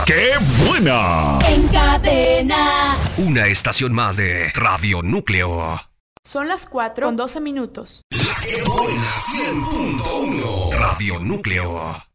¡Qué buena! En Cadena. Una estación más de Radio Núcleo. Son las 4:12. La que buena 100.1 Radio Núcleo.